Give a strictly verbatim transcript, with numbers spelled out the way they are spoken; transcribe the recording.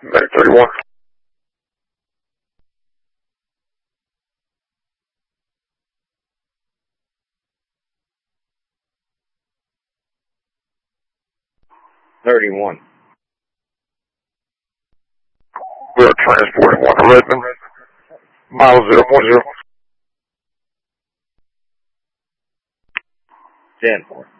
Medic thirty-one. thirty-one. We are transporting one to Redmond. Mile zero point zero. ten four.